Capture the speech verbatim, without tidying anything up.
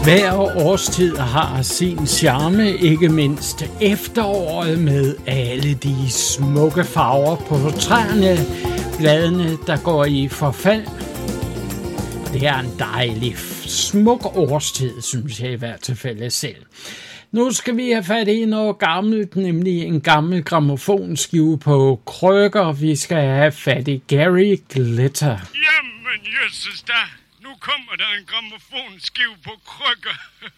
Hver årstid har sin charme, ikke mindst efteråret med alle de smukke farver på træerne, bladene der går i forfald. Det er en dejlig, smuk årstid, synes jeg i hvert tilfælde selv. Nu skal vi have fat i noget gammelt, nemlig en gammel grammofonskive på krykker. Vi skal have fat i Gary Glitter. Jamen, jøsses da. Nu kommer der en grammofonskive på krykker.